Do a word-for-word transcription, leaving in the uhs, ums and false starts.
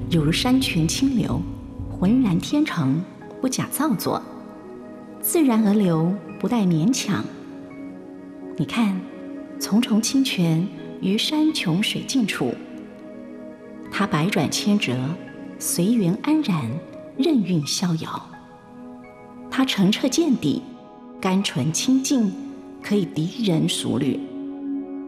有如山泉清流，浑然天成，不假造作，自然而流，不带勉强。你看，重重清泉于山穷水尽处，它百转千折，随缘安然，任运逍遥。它澄澈见底，甘醇清净，可以敌人熟虑。